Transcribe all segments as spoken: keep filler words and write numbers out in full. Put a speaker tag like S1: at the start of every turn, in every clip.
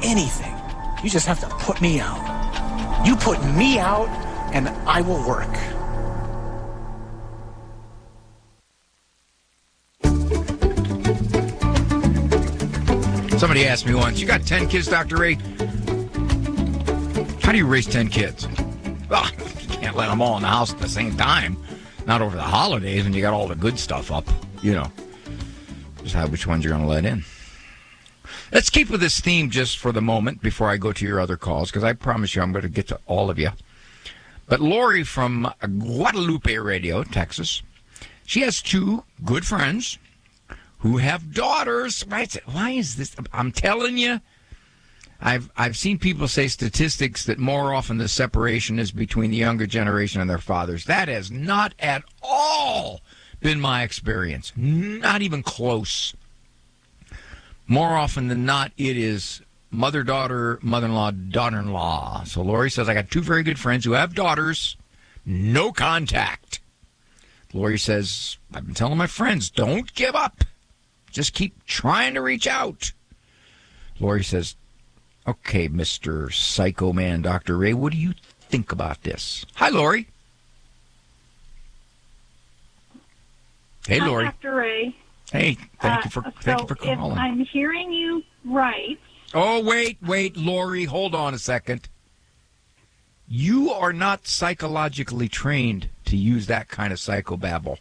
S1: anything. You just have to put me out. You put me out, and I will work.
S2: Somebody asked me once, you got ten kids, Doctor Ray? How do you raise ten kids? Well, you can't let them all in the house at the same time. Not over the holidays when you got all the good stuff up, you know. Decide which ones you're going to let in. Let's keep with this theme just for the moment before I go to your other calls, because I promise you I'm going to get to all of you. But Lori from Guadalupe Radio, Texas, she has two good friends who have daughters. Right? Why is this? I'm telling you, I've I've seen people say statistics that more often the separation is between the younger generation and their fathers. That has not at all been my experience. Not even close. More often than not, it is mother-daughter, mother-in-law, daughter-in-law. So Lori says, I got two very good friends who have daughters. No contact. Lori says, I've been telling my friends, don't give up. Just keep trying to reach out. Lori says, okay, Mister Psycho Man, Doctor Ray, what do you think about this? Hi, Lori. Hey,
S3: Hi,
S2: Lori.
S3: Doctor Ray.
S2: Hey, thank you for
S3: uh,
S2: thank
S3: so
S2: you for calling.
S3: If I'm hearing you right.
S2: Oh, wait, wait, Lori, hold on a second. You are not psychologically trained to use that kind of psychobabble.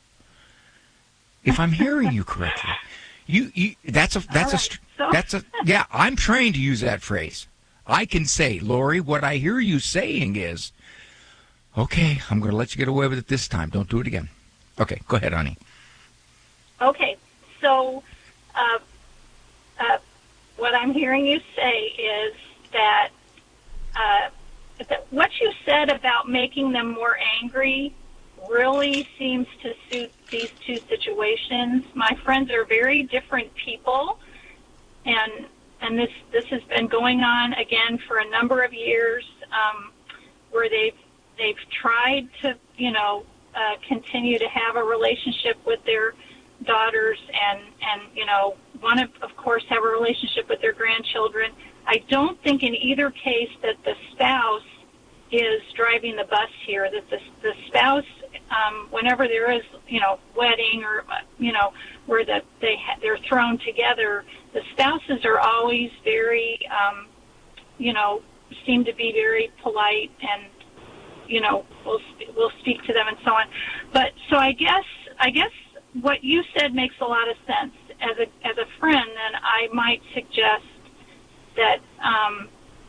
S2: If I'm hearing you correctly, you, you that's a that's
S3: right,
S2: a
S3: so.
S2: that's a yeah. I'm trained to use that phrase. I can say, Lori, what I hear you saying is, okay, I'm going to let you get away with it this time. Don't do it again. Okay, go ahead, honey.
S3: Okay, so uh, uh, what I'm hearing you say is that, uh, that what you said about making them more angry really seems to suit these two situations. My friends are very different people, and and this this has been going on again for a number of years, um, where they've they've tried to you know uh, continue to have a relationship with their daughters and and you know want to of course have a relationship with their grandchildren. I don't think in either case that the spouse is driving the bus here, that the the spouse, um, whenever there is, you know, wedding or, you know, where the, they, they're thrown together, the spouses are always very, um, you know, seem to be very polite and, you know, we'll, we'll speak to them and so on. But so I guess, I guess what you said makes a lot of sense. As a, as a friend, then I might suggest that, um,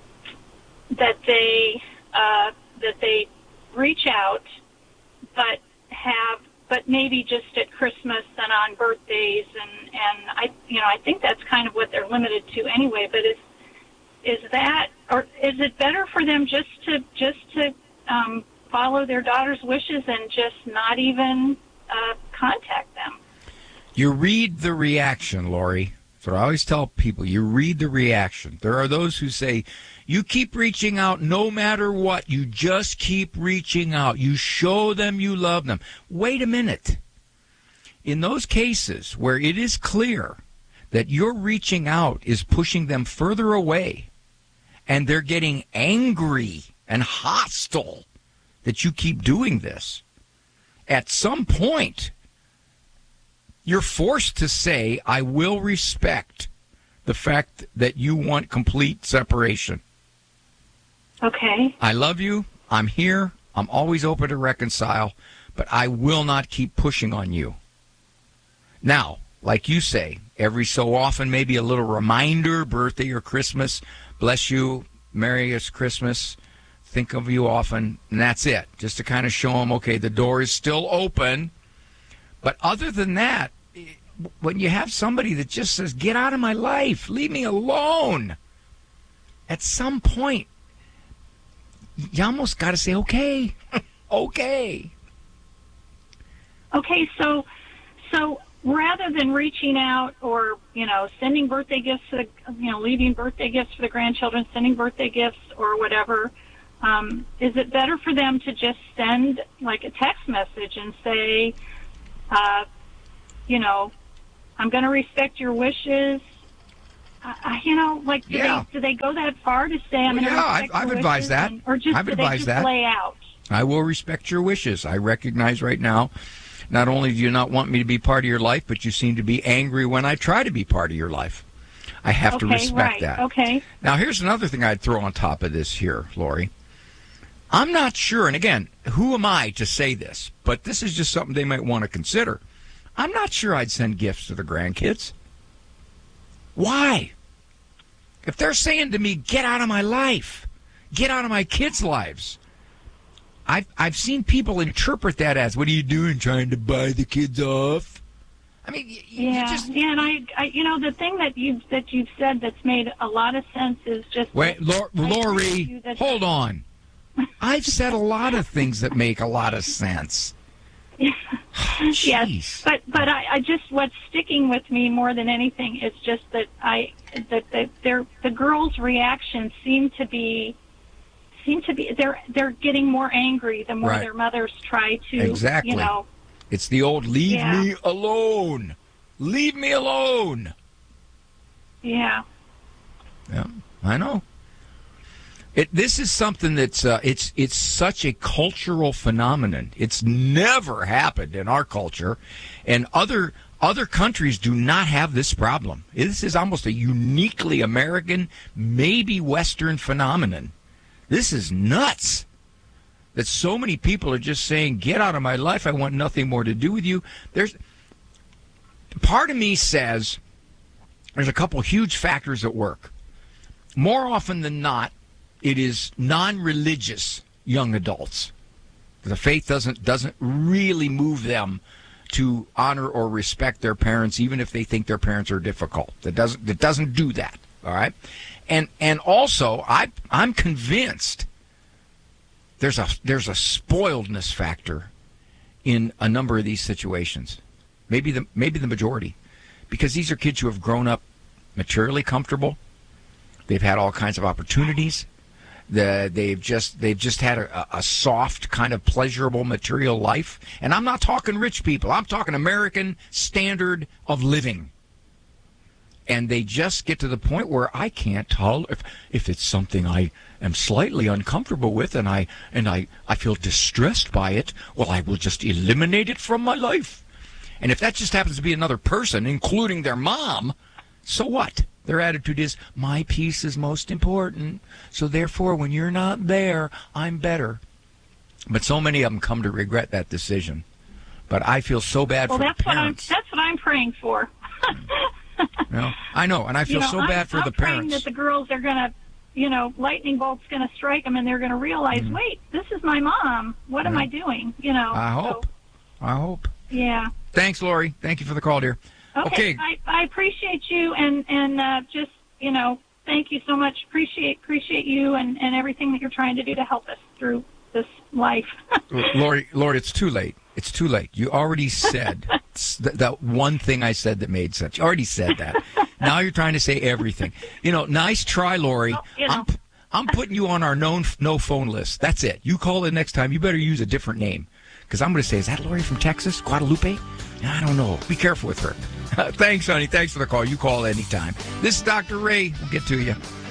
S3: that they, Uh, that they reach out, but have, but maybe just at Christmas and on birthdays, and, and I, you know, I think that's kind of what they're limited to anyway. But is is that, or is it better for them just to just to um, follow their daughter's wishes and just not even uh, contact them?
S2: You read the reaction, Lori. That's what I always tell people. You read the reaction. There are those who say, you keep reaching out no matter what. You just keep reaching out. You show them you love them. Wait a minute. In those cases where it is clear that your reaching out is pushing them further away and they're getting angry and hostile that you keep doing this, at some point, you're forced to say, I will respect the fact that you want complete separation.
S3: Okay.
S2: I love you. I'm here. I'm always open to reconcile, but I will not keep pushing on you. Now, like you say, every so often, maybe a little reminder, birthday or Christmas, bless you, Merry Christmas, think of you often, and that's it. Just to kind of show them, okay, the door is still open. But other than that, when you have somebody that just says, get out of my life, leave me alone, at some point, you almost got to say, okay, okay.
S3: Okay, so so rather than reaching out or, you know, sending birthday gifts, to the, you know, leaving birthday gifts for the grandchildren, sending birthday gifts or whatever, um, is it better for them to just send, like, a text message and say, uh, you know, I'm going to respect your wishes. Uh, you know, like, do,
S2: Yeah.
S3: they, do they go that far to say, I'm
S2: Well,
S3: going to
S2: yeah,
S3: respect
S2: I've- I've
S3: your
S2: advised
S3: wishes
S2: that.
S3: and- or just
S2: I've
S3: do they
S2: advised
S3: just
S2: that.
S3: play out?
S2: I will respect your wishes. I recognize right now, not only do you not want me to be part of your life, but you seem to be angry when I try to be part of your life. I have to
S3: Okay,
S2: respect
S3: right.
S2: that.
S3: Okay.
S2: Now, here's another thing I'd throw on top of this here, Lori. I'm not sure, and again, who am I to say this? But this is just something they might want to consider. I'm not sure I'd send gifts to the grandkids. Why? If they're saying to me, get out of my life, get out of my kids' lives, I've, I've seen people interpret that as, what are you doing, trying to buy the kids off? I mean, y-
S3: Yeah,
S2: you just...
S3: yeah, and I, I, you know, the thing that you've that you've said that's made a lot of sense is just.
S2: Wait, Lor-
S3: I agree with
S2: Lori,
S3: you that-
S2: hold on. I've said a lot of things that make a lot of sense.
S3: yes,
S2: Jeez.
S3: but but I, I just what's sticking with me more than anything is just that I that that their the girls' reactions seem to be seem to be they're they're getting more angry the more
S2: Right.
S3: their mothers try to
S2: Exactly.
S3: you know.
S2: It's the old leave
S3: Yeah.
S2: me alone. Leave me alone.
S3: Yeah.
S2: Yeah, I know. It, this is something that's uh, it's it's such a cultural phenomenon. It's never happened in our culture, and other other countries do not have this problem. This is almost a uniquely American, maybe Western phenomenon. This is nuts. That so many people are just saying, "Get out of my life. I want nothing more to do with you." There's part of me says there's a couple huge factors at work. More often than not, it is non-religious young adults. The faith doesn't doesn't really move them to honor or respect their parents, even if they think their parents are difficult. That doesn't that doesn't do that. All right, and and also I I'm convinced there's a there's a spoiledness factor in a number of these situations. Maybe the maybe the majority, because these are kids who have grown up materially comfortable. They've had all kinds of opportunities. The, they've just they've just had a, a soft kind of pleasurable material life, and I'm not talking rich people. I'm talking American standard of living. And they just get to the point where I can't tolerate if if it's something I am slightly uncomfortable with, and I and I, I feel distressed by it. Well, I will just eliminate it from my life. And if that just happens to be another person, including their mom, so what? Their attitude is, my peace is most important, so therefore when you're not there, I'm better. But so many of them come to regret that decision. But I feel so bad
S3: Well,
S2: for
S3: that's
S2: the
S3: what I'm
S2: parents.
S3: that's what I'm praying for.
S2: You know, I know, and I feel
S3: you know,
S2: so
S3: I'm,
S2: bad for
S3: I'm
S2: the
S3: praying
S2: parents.
S3: that the girls are going to, you know, lightning bolt's going to strike them, and they're going to realize,
S2: Mm-hmm.
S3: wait, this is my mom. What am
S2: Yeah.
S3: I doing? You know.
S2: I hope.
S3: So,
S2: I hope.
S3: yeah.
S2: Thanks, Lori. Thank you for the call, dear.
S3: Okay.
S2: Okay.
S3: I, I appreciate you, and and uh, just you know, thank you so much. Appreciate appreciate you and and everything that you're trying to do to help us through this life.
S2: Lori, Lori, it's too late. It's too late. You already said th- that one thing I said that made sense. You already said that. Now you're trying to say everything. You know, nice try, Lori.
S3: Well, you know.
S2: I'm, I'm putting you on our known no phone list. That's it. You call it next time. You better use a different name. Because I'm going to say, is that Lori from Texas? Guadalupe? I don't know. Be careful with her. Thanks, honey. Thanks for the call. You call anytime. This is Doctor Ray. We'll get to you.